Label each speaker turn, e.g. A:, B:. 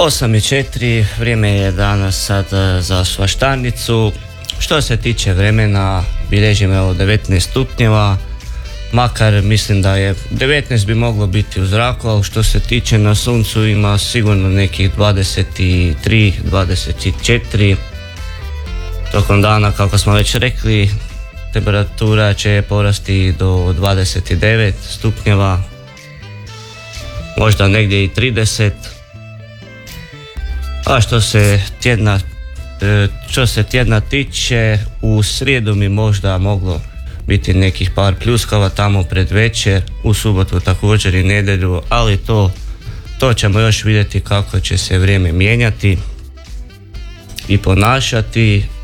A: 8:04, vrijeme je danas sad za svaštarnicu. Što se tiče vremena, bilježimo evo 19 stupnjeva, makar mislim da je 19 bi moglo biti u zraku, ali što se tiče na suncu ima sigurno nekih 23, 24. Tokom dana, kako smo već rekli, temperatura će porasti do 29 stupnjeva, možda negdje i 30. A što se tjedna tiče, u srijedu mi možda moglo biti nekih par pljuskava tamo pred večer, u subotu također i nedjelju, ali to ćemo još vidjeti kako će se vrijeme mijenjati i ponašati.